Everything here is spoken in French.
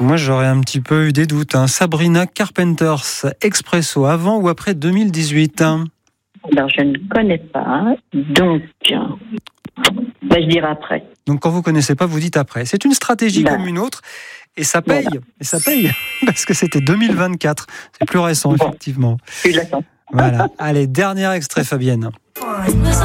Moi, j'aurais un petit peu eu des doutes. Sabrina Carpenter's Expresso, avant ou après 2018 Alors, je ne connais pas, donc je dirais après. Donc, quand vous ne connaissez pas, vous dites après. C'est une stratégie comme une autre, et ça paye. Voilà. Et ça paye, parce que c'était 2024. C'est plus récent, effectivement. Je l'attends. Voilà. Allez, dernier extrait, Fabienne.